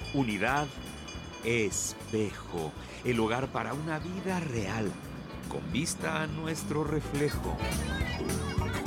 Unidad Espejo, el hogar para una vida real, con vista a nuestro reflejo.